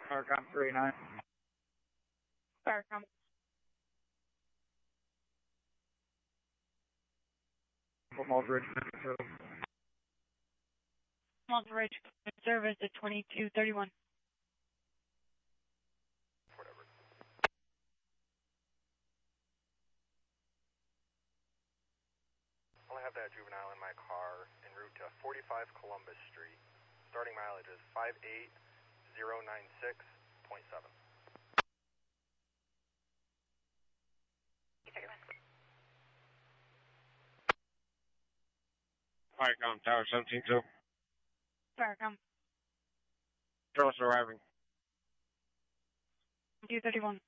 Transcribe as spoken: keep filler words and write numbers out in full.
Firecom three nine. Firecom. Aldridge. Aldridge, service at twenty-two thirty-one. Whatever. I have that juvenile in my car en route to forty-five Columbus Street. Starting mileage is five eight zero nine six point seven. Firecom Tower seventeen two. Firecom. Trust arriving. two thirty-one.